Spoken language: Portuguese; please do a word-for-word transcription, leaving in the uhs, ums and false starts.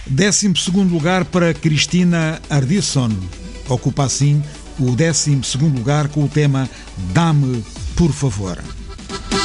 décimo segundo lugar para Cristina Ardisson. Ocupa assim o décimo segundo lugar com o tema Dá-me, por favor.